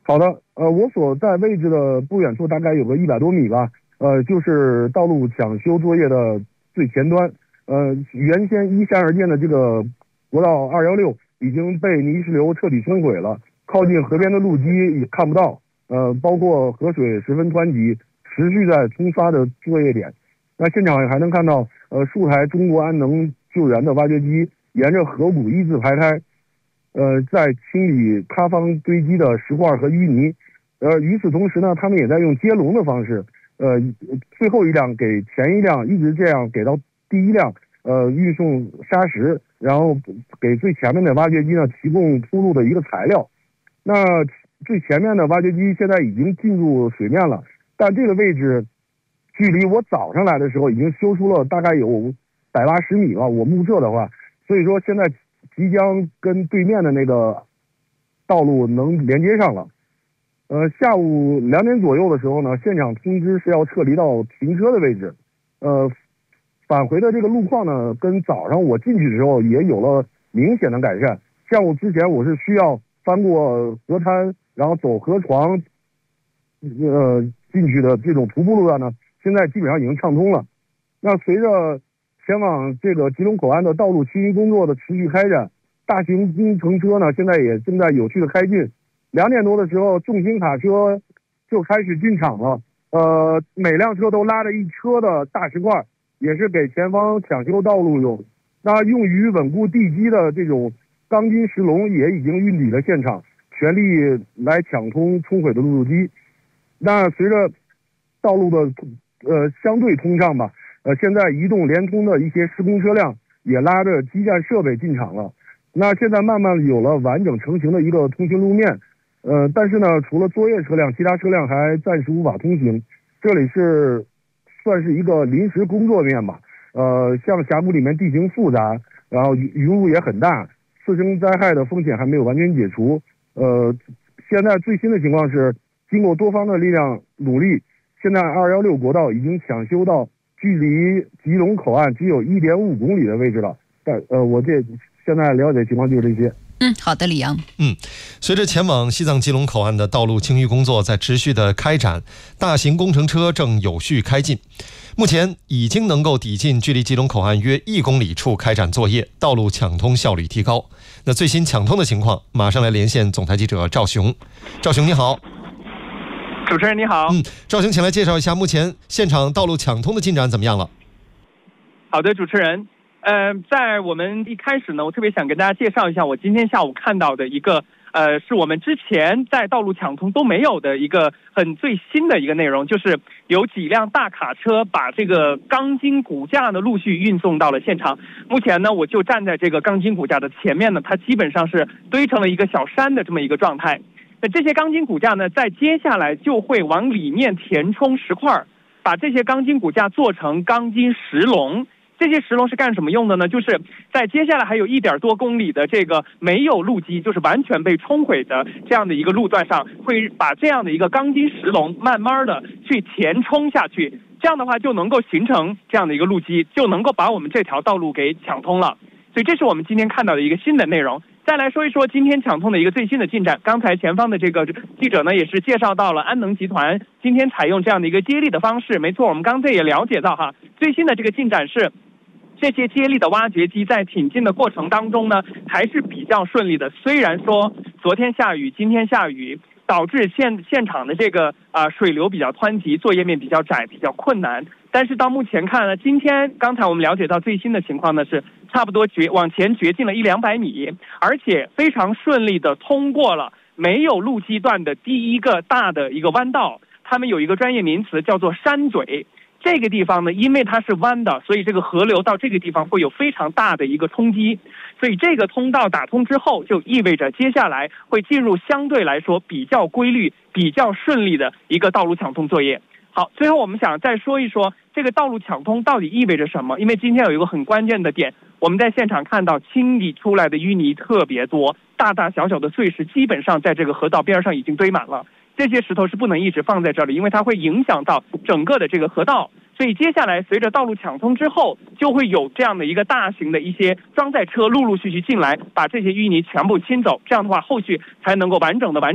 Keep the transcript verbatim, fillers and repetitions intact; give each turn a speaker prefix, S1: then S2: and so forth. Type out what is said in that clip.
S1: 好的，呃，我所在位置的不远处大概有个一百多米吧，呃，就是道路抢修作业的最前端。呃，原先依山而建的这个国道二幺六已经被泥石流彻底冲毁了，靠近河边的路基也看不到，呃，包括河水十分湍急，持续在冲刷的作业点。那现场还能看到，呃，数台中国安能救援的挖掘机沿着河谷一字排开。呃，在清理塌方堆积的石块和淤泥，呃，与此同时呢，他们也在用接龙的方式，呃，最后一辆给前一辆，一直这样给到第一辆，呃，运送砂石，然后给最前面的挖掘机呢提供铺路的一个材料。那最前面的挖掘机现在已经进入水面了，但这个位置距离我早上来的时候已经修出了大概有百八十米了，我目测的话，所以说现在即将跟对面的那个道路能连接上了。呃，下午两点左右的时候呢，现场通知是要撤离到停车的位置。呃，返回的这个路况呢，跟早上我进去的时候也有了明显的改善。像我之前我是需要翻过河滩，然后走河床，呃，进去的这种徒步路段呢，现在基本上已经畅通了。那随着前往这个吉隆口岸的道路清淤工作的持续开展，大型工程车呢现在也正在有序的开进。两点多的时候，重型卡车就开始进场了。呃，每辆车都拉着一车的大石块，也是给前方抢修道路用。那用于稳固地基的这种钢筋石龙也已经运抵了现场，全力来抢通冲毁的路基。那随着道路的呃相对通畅吧。呃，现在移动联通的一些施工车辆也拉着基站设备进场了。那现在慢慢有了完整成型的一个通行路面，呃，但是呢，除了作业车辆，其他车辆还暂时无法通行。这里是算是一个临时工作面吧。呃，像峡谷里面地形复杂，然后云雾也很大，次生灾害的风险还没有完全解除。呃，现在最新的情况是，经过多方的力量努力，现在二幺六国道已经抢修到距离吉隆口岸只有一点五公里的位置了。但呃，我这现在了解情况就是这些。
S2: 嗯，好的，李阳。
S3: 嗯，随着前往西藏吉隆口岸的道路清淤工作在持续的开展，大型工程车正有序开进。目前已经能够抵近距离吉隆口岸约一公里处开展作业，道路抢通效率提高。那最新抢通的情况，马上来连线总台记者赵雄。赵雄你好。
S4: 主持人你好。
S3: 嗯，赵雄，请来介绍一下目前现场道路抢通的进展怎么样了？
S4: 好的，主持人。呃，在我们一开始呢，我特别想跟大家介绍一下我今天下午看到的一个，呃，是我们之前在道路抢通都没有的一个很最新的一个内容，就是有几辆大卡车把这个钢筋骨架呢陆续运送到了现场。目前呢，我就站在这个钢筋骨架的前面呢，它基本上是堆成了一个小山的这么一个状态。那这些钢筋骨架呢，在接下来就会往里面填充石块，把这些钢筋骨架做成钢筋石龙。这些石龙是干什么用的呢？就是在接下来还有一点多公里的这个没有路基，就是完全被冲毁的这样的一个路段上，会把这样的一个钢筋石龙慢慢的去填充下去，这样的话就能够形成这样的一个路基，就能够把我们这条道路给抢通了。所以这是我们今天看到的一个新的内容。再来说一说今天抢通的一个最新的进展。刚才前方的这个记者呢，也是介绍到了安能集团今天采用这样的一个接力的方式。没错，我们刚才也了解到哈，最新的这个进展是，这些接力的挖掘机在挺进的过程当中呢，还是比较顺利的。虽然说昨天下雨，今天下雨，导致现现场的这个啊、呃、水流比较湍急，作业面比较窄，比较困难。但是到目前看呢，今天刚才我们了解到最新的情况呢是差不多掘往前掘进了一两百米，而且非常顺利的通过了没有路基段的第一个大的一个弯道。他们有一个专业名词叫做山嘴。这个地方呢，因为它是弯的，所以这个河流到这个地方会有非常大的一个冲击，所以这个通道打通之后，就意味着接下来会进入相对来说比较规律、比较顺利的一个道路抢通作业。好，最后我们想再说一说这个道路抢通到底意味着什么？因为今天有一个很关键的点，我们在现场看到清理出来的淤泥特别多，大大小小的碎石基本上在这个河道边上已经堆满了。这些石头是不能一直放在这里，因为它会影响到整个的这个河道。所以接下来随着道路抢通之后，就会有这样的一个大型的一些装载车陆陆续续进来，把这些淤泥全部清走。这样的话，后续才能够完整的完